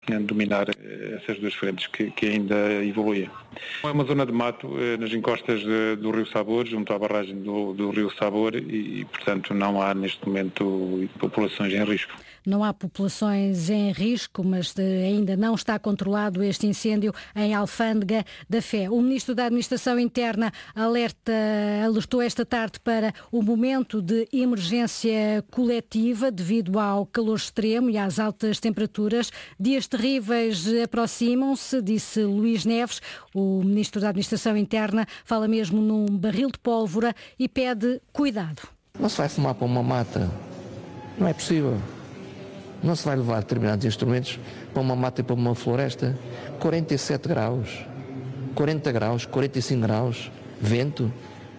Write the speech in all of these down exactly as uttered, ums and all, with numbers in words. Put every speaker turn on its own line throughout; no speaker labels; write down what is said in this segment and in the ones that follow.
dominar essas duas frentes que, que ainda evoluem. É uma zona de mato nas encostas de, do Rio Sabor, junto à barragem do, do Rio Sabor e, portanto, não há neste momento populações em risco.
Não há populações em risco, mas ainda não está controlado este incêndio em Alfândega da Fé. O Ministro da Administração Interna alerta, alertou esta tarde para o momento de emergência coletiva devido ao calor extremo e às altas temperaturas. Dias terríveis aproximam-se, disse Luís Neves. O Ministro da Administração Interna fala mesmo num barril de pólvora e pede cuidado.
Não se vai fumar para uma mata. Não é possível. Não se vai levar determinados instrumentos para uma mata e para uma floresta. quarenta e sete graus, quarenta graus, quarenta e cinco graus, vento.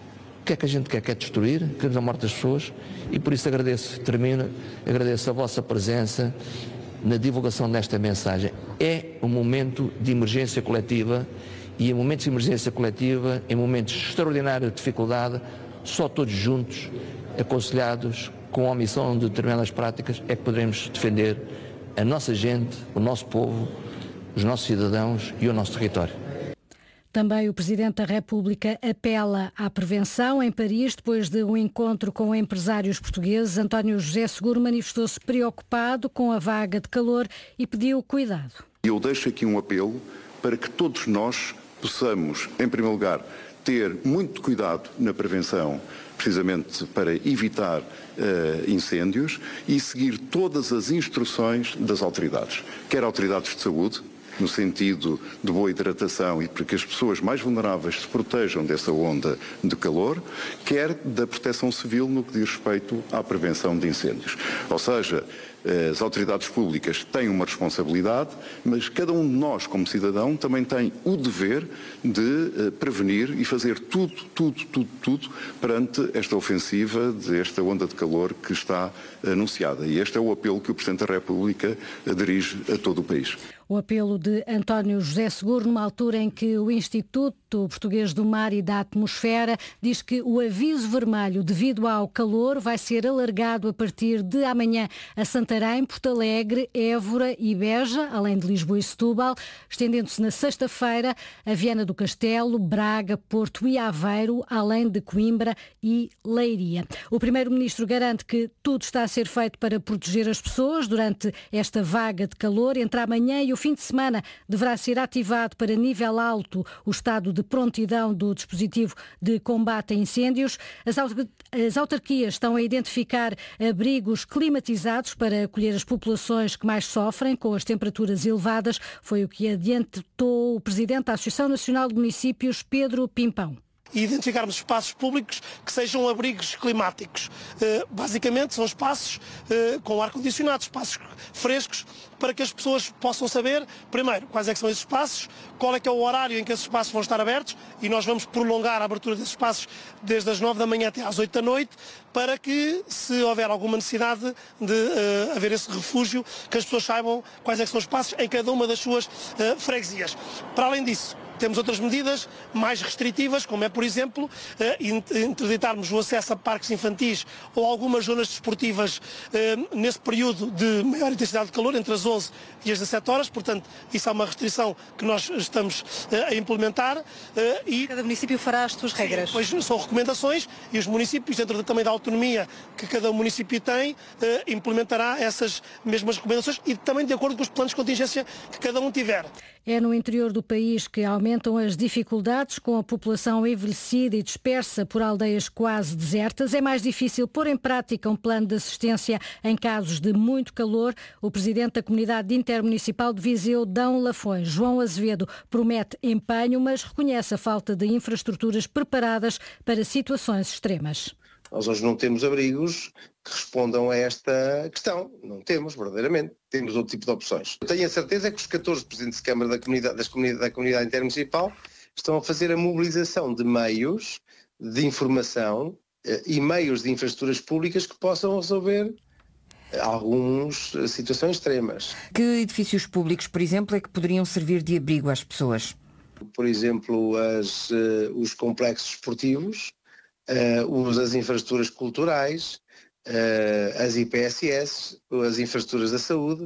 O que é que a gente quer? Quer destruir? Queremos a morte das pessoas? E por isso agradeço, termino, agradeço a vossa presença na divulgação desta mensagem. É um momento de emergência coletiva e em momentos de emergência coletiva, em momentos de extraordinária dificuldade, só todos juntos, aconselhados, com a omissão de determinadas práticas, é que poderemos defender a nossa gente, o nosso povo, os nossos cidadãos e o nosso território.
Também o Presidente da República apela à prevenção em Paris, depois de um encontro com empresários portugueses. António José Seguro manifestou-se preocupado com a vaga de calor e pediu cuidado.
Eu deixo aqui um apelo para que todos nós possamos, em primeiro lugar, ter muito cuidado na prevenção, precisamente para evitar uh, incêndios e seguir todas as instruções das autoridades, quer autoridades de saúde, no sentido de boa hidratação e para que as pessoas mais vulneráveis se protejam dessa onda de calor, quer da proteção civil no que diz respeito à prevenção de incêndios. Ou seja, as autoridades públicas têm uma responsabilidade, mas cada um de nós, como cidadão, também tem o dever de prevenir e fazer tudo, tudo, tudo, tudo perante esta ofensiva desta onda de calor que está anunciada. E este é o apelo que o Presidente da República dirige a todo o país.
O apelo de António José Seguro, numa altura em que o Instituto Português do Mar e da Atmosfera diz que o aviso vermelho devido ao calor vai ser alargado a partir de amanhã a Santarém, Porto Alegre, Évora e Beja, além de Lisboa e Setúbal, estendendo-se na sexta-feira a Viana do Castelo, Braga, Porto e Aveiro, além de Coimbra e Leiria. O Primeiro-Ministro garante que tudo está a ser feito para proteger as pessoas durante esta vaga de calor. Entre amanhã e o fim de semana deverá ser ativado para nível alto o estado de prontidão do dispositivo de combate a incêndios. As autarquias estão a identificar abrigos climatizados para acolher as populações que mais sofrem com as temperaturas elevadas. Foi o que adiantou o Presidente da Associação Nacional de Municípios, Pedro Pimpão.
E identificarmos espaços públicos que sejam abrigos climáticos. Uh, basicamente são espaços uh, com ar-condicionado, espaços frescos, para que as pessoas possam saber, primeiro, quais é que são esses espaços, qual é que é o horário em que esses espaços vão estar abertos, e nós vamos prolongar a abertura desses espaços desde as nove da manhã até às oito da noite, para que, se houver alguma necessidade de uh, haver esse refúgio, que as pessoas saibam quais é que são os espaços em cada uma das suas uh, freguesias. Para além disso, temos outras medidas mais restritivas, como é, por exemplo, interditarmos o acesso a parques infantis ou algumas zonas desportivas nesse período de maior intensidade de calor, entre as onze e as dezassete horas. Portanto, isso é uma restrição que nós estamos a implementar.
E cada município fará as suas regras.
Sim, pois são recomendações e os municípios, dentro também da autonomia que cada município tem, implementará essas mesmas recomendações e também de acordo com os planos de contingência que cada um tiver.
É no interior do país que aumentam as dificuldades, com a população envelhecida e dispersa por aldeias quase desertas. É mais difícil pôr em prática um plano de assistência em casos de muito calor. O presidente da Comunidade Intermunicipal de Viseu, Dão Lafões, João Azevedo, promete empenho, mas reconhece a falta de infraestruturas preparadas para situações extremas.
Nós hoje não temos abrigos que respondam a esta questão. Não temos, verdadeiramente. Temos outro tipo de opções. Eu tenho a certeza que os catorze presidentes de Câmara da comunidade, das comunidade, da comunidade intermunicipal estão a fazer a mobilização de meios de informação eh, e meios de infraestruturas públicas que possam resolver algumas situações extremas.
Que edifícios públicos, por exemplo, é que poderiam servir de abrigo às pessoas?
Por exemplo, as, uh, os complexos esportivos, uh, as infraestruturas culturais, uh, as I P S S, as infraestruturas da saúde.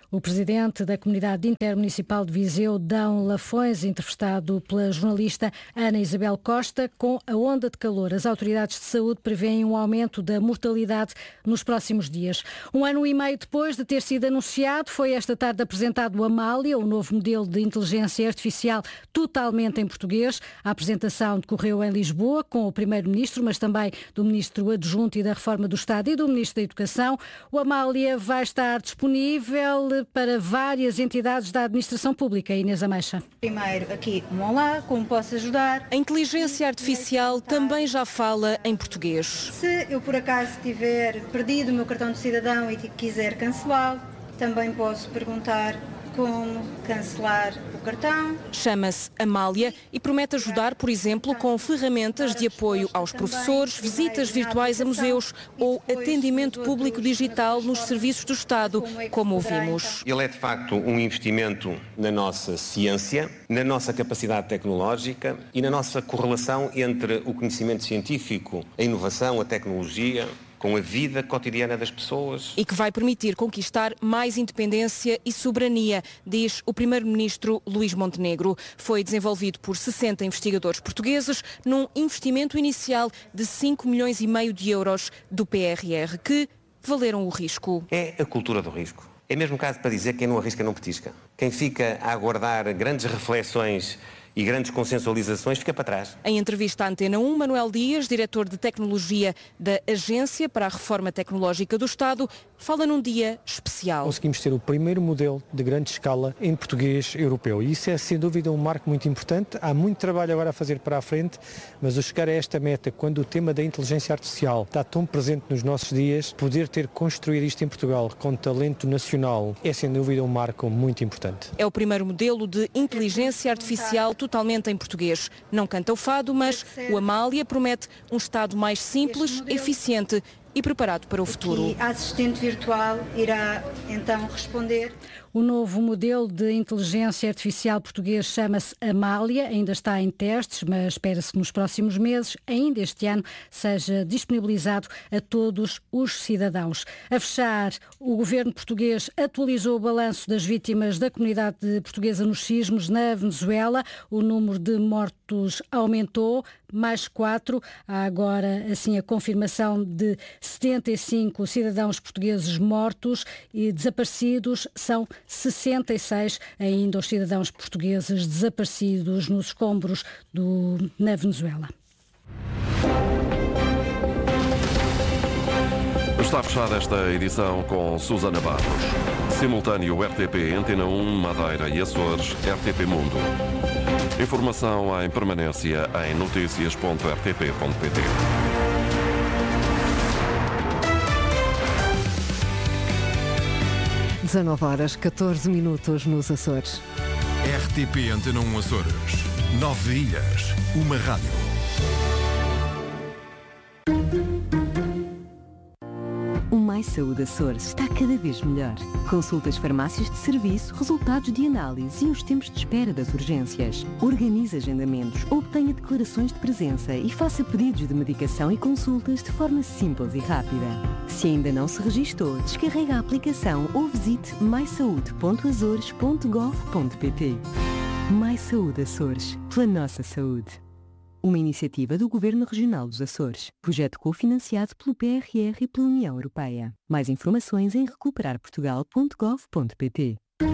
O presidente da Comunidade Intermunicipal de Viseu, Dão Lafões, entrevistado pela jornalista Ana Isabel Costa, com a onda de calor. As autoridades de saúde prevêem um aumento da mortalidade nos próximos dias. Um ano e meio depois de ter sido anunciado, foi esta tarde apresentado o Amália, o novo modelo de inteligência artificial totalmente em português. A apresentação decorreu em Lisboa com o primeiro-ministro, mas também do ministro adjunto e da Reforma do Estado e do ministro da Educação. O Amália vai estar disponível para várias entidades da administração pública. Inês Ameixa.
Primeiro aqui um olá, como posso ajudar?
A inteligência artificial também já fala em português.
Se eu por acaso tiver perdido o meu cartão de cidadão e quiser cancelá-lo, também posso perguntar como cancelar o cartão.
Chama-se Amália e promete ajudar, por exemplo, com ferramentas de apoio aos professores, visitas virtuais a museus ou atendimento público digital nos serviços do Estado, como ouvimos.
Ele é, de facto, um investimento na nossa ciência, na nossa capacidade tecnológica e na nossa correlação entre o conhecimento científico, a inovação, a tecnologia, com a vida cotidiana das pessoas.
E que vai permitir conquistar mais independência e soberania, diz o primeiro-ministro Luís Montenegro. Foi desenvolvido por sessenta investigadores portugueses num investimento inicial de cinco milhões e meio de euros do P R R, que valeram o risco.
É a cultura do risco. É mesmo caso para dizer que quem não arrisca não petisca. Quem fica a aguardar grandes reflexões e grandes consensualizações fica para trás.
Em entrevista à Antena um, Manuel Dias, diretor de Tecnologia da Agência para a Reforma Tecnológica do Estado, fala num dia especial.
Conseguimos ter o primeiro modelo de grande escala em português europeu e isso é sem dúvida um marco muito importante. Há muito trabalho agora a fazer para a frente, mas o chegar a esta meta, quando o tema da inteligência artificial está tão presente nos nossos dias, poder ter construído isto em Portugal com talento nacional é sem dúvida um marco muito importante.
É o primeiro modelo de inteligência artificial totalmente em português. Não canta o fado, mas o Amália promete um Estado mais simples, eficiente e preparado para o futuro.
A assistente virtual irá então responder.
O novo modelo de inteligência artificial português chama-se Amália, ainda está em testes, mas espera-se que nos próximos meses, ainda este ano, seja disponibilizado a todos os cidadãos. A fechar, o governo português atualizou o balanço das vítimas da comunidade portuguesa nos sismos na Venezuela. O número de mortos aumentou, mais quatro. Há agora, assim, a confirmação de setenta e cinco cidadãos portugueses mortos e desaparecidos são sessenta e seis ainda os cidadãos portugueses desaparecidos nos escombros do, na Venezuela.
Está fechada esta edição com Susana Barros. Simultâneo R T P, Antena um, Madeira e Açores, R T P Mundo. Informação em permanência em notícias ponto r t p ponto p t.
dezanove horas, catorze minutos nos Açores.
R T P Antena um Açores. Nove ilhas, uma rádio.
O Mais Saúde Açores está cada vez melhor. Consultas farmácias de serviço, resultados de análise e os tempos de espera das urgências. Organize agendamentos, obtenha declarações de presença e faça pedidos de medicação e consultas de forma simples e rápida. Se ainda não se registou, descarregue a aplicação ou visite mais saúde ponto azores ponto gov ponto p t. Mais Saúde Açores, pela nossa saúde. Uma iniciativa do Governo Regional dos Açores. Projeto cofinanciado pelo P R R e pela União Europeia. Mais informações em recuperar portugal ponto gov ponto p t.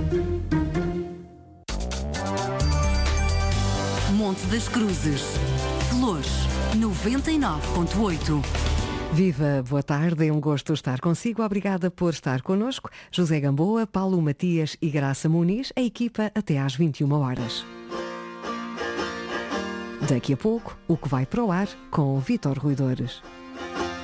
Monte das Cruzes. Flores, noventa e nove ponto oito.
Viva, boa tarde, é um gosto estar consigo. Obrigada por estar connosco. José Gamboa, Paulo Matias e Graça Muniz, a equipa até às vinte e uma horas. Daqui a pouco, o que vai para o ar com o Vítor Ruidores.